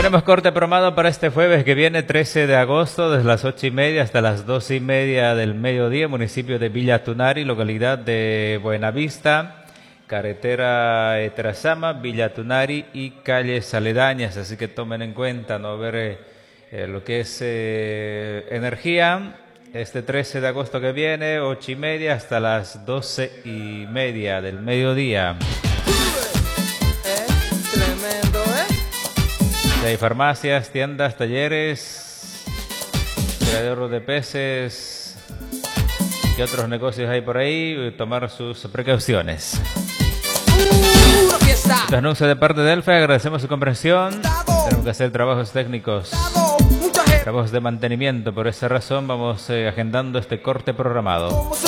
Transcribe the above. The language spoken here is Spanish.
Tenemos corte programado para este jueves que viene, 13 de agosto, desde las 8:30 hasta las 12:30 del mediodía, municipio de Villa Tunari, localidad de Buenavista, carretera Trazama, Villa Tunari y calles aledañas, así que tomen en cuenta no ver lo que es energía. Este 13 de agosto que viene, 8:30 hasta las 12:30 del mediodía. Tremendo, Hay farmacias, tiendas, talleres, criaderos de peces. ¿Qué otros negocios hay por ahí? Tomar sus precauciones. Este anuncio de parte de Elfe, agradecemos su comprensión. Tenemos que hacer trabajos técnicos, trabajos de mantenimiento. Por esa razón vamos agendando este corte programado.